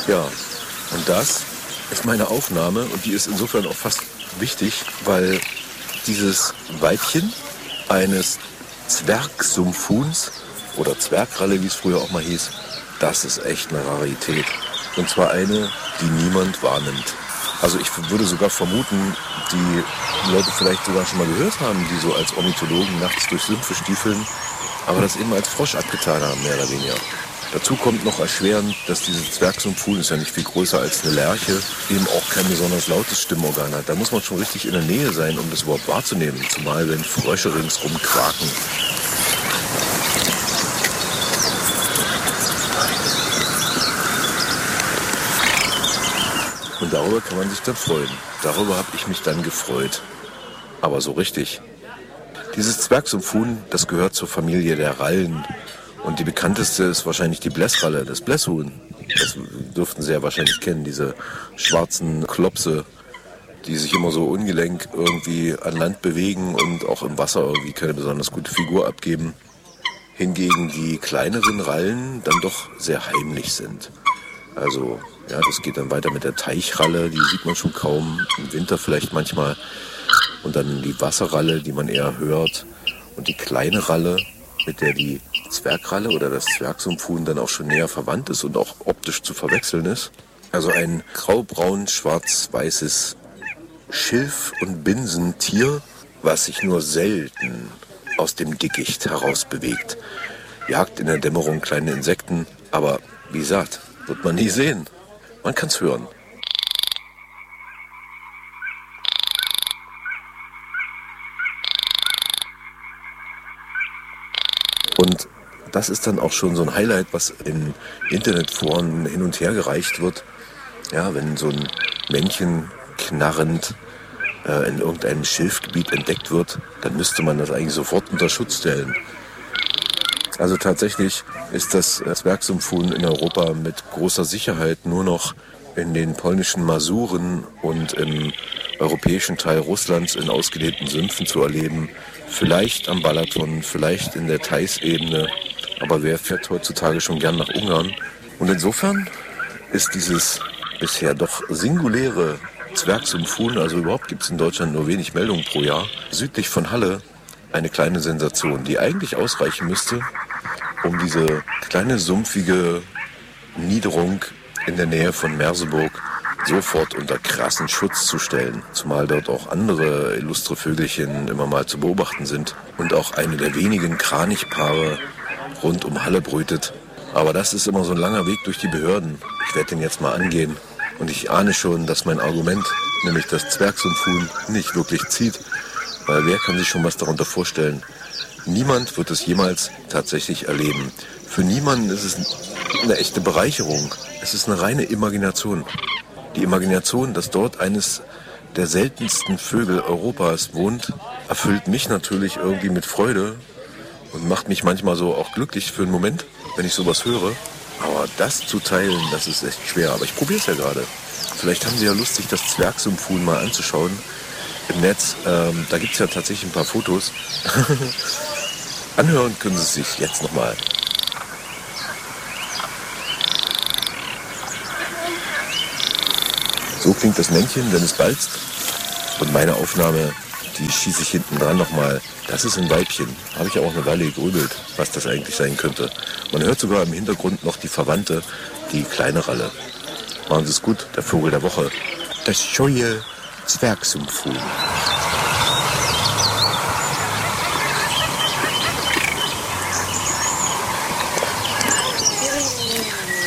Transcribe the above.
Ja, und das ist meine Aufnahme und die ist insofern auch fast wichtig, weil dieses Weibchen eines Zwergsumpfhuhns oder Zwergralle, wie es früher auch mal hieß, das ist echt eine Rarität. Und zwar eine, die niemand wahrnimmt. Also ich würde sogar vermuten, die Leute vielleicht sogar schon mal gehört haben, die so als Ornithologen nachts durch Sümpfe stiefeln, aber das eben als Frosch abgetan haben, mehr oder weniger. Dazu kommt noch erschwerend, dass dieses Zwergsumpfhuhn, ist ja nicht viel größer als eine Lerche, eben auch kein besonders lautes Stimmorgan hat. Da muss man schon richtig in der Nähe sein, um das überhaupt wahrzunehmen, zumal wenn Frösche ringsrum quaken. Und darüber kann man sich dann freuen. Darüber habe ich mich dann gefreut. Aber so richtig. Dieses Zwergsumpfhuhn, das gehört zur Familie der Rallen. Und die bekannteste ist wahrscheinlich die Blässralle, das Blässhuhn. Das dürften Sie ja wahrscheinlich kennen, diese schwarzen Klopse, die sich immer so ungelenk irgendwie an Land bewegen und auch im Wasser irgendwie keine besonders gute Figur abgeben. Hingegen die kleineren Rallen dann doch sehr heimlich sind. Also, ja, das geht dann weiter mit der Teichralle, die sieht man schon kaum, im Winter vielleicht manchmal. Und dann die Wasserralle, die man eher hört. Und die kleine Ralle, mit der die Zwergralle oder das Zwergsumpfhuhn dann auch schon näher verwandt ist und auch optisch zu verwechseln ist. Also ein graubraun-schwarz-weißes Schilf- und Binsentier, was sich nur selten aus dem Dickicht heraus bewegt. Jagt in der Dämmerung kleine Insekten, aber wie gesagt, wird man nie sehen. Man kann's hören. Und das ist dann auch schon so ein Highlight, was in Internetforen hin und her gereicht wird. Ja, wenn so ein Männchen knarrend in irgendeinem Schilfgebiet entdeckt wird, dann müsste man das eigentlich sofort unter Schutz stellen. Also tatsächlich ist das Zwergsumpfhuhn in Europa mit großer Sicherheit nur noch in den polnischen Masuren und im europäischen Teil Russlands in ausgedehnten Sümpfen zu erleben. Vielleicht am Balaton, vielleicht in der Theißebene, aber wer fährt heutzutage schon gern nach Ungarn? Und insofern ist dieses bisher doch singuläre Zwergsumpfhuhn, also überhaupt gibt es in Deutschland nur wenig Meldungen pro Jahr, südlich von Halle eine kleine Sensation, die eigentlich ausreichen müsste, um diese kleine sumpfige Niederung in der Nähe von Merseburg sofort unter krassen Schutz zu stellen. Zumal dort auch andere illustre Vögelchen immer mal zu beobachten sind und auch eine der wenigen Kranichpaare rund um Halle brütet. Aber das ist immer so ein langer Weg durch die Behörden. Ich werde den jetzt mal angehen. Und ich ahne schon, dass mein Argument, nämlich das Zwergsumpfhuhn, nicht wirklich zieht. Weil wer kann sich schon was darunter vorstellen? Niemand wird es jemals tatsächlich erleben. Für niemanden ist es eine echte Bereicherung. Es ist eine reine Imagination. Die Imagination, dass dort eines der seltensten Vögel Europas wohnt, erfüllt mich natürlich irgendwie mit Freude und macht mich manchmal so auch glücklich für einen Moment, wenn ich sowas höre. Aber das zu teilen, das ist echt schwer. Aber ich probiere es ja gerade. Vielleicht haben Sie ja Lust, sich das Zwergsumpfhuhn mal anzuschauen im Netz. Da gibt es ja tatsächlich ein paar Fotos. Anhören können Sie es sich jetzt nochmal. So klingt das Männchen, wenn es balzt. Und meine Aufnahme, die schieße ich hinten dran nochmal. Das ist ein Weibchen. Habe ich ja auch eine Weile gegrübelt, was das eigentlich sein könnte. Man hört sogar im Hintergrund noch die Verwandte, die kleine Ralle. Machen Sie es gut, der Vogel der Woche. Das scheue Zwergsumpfhuhn.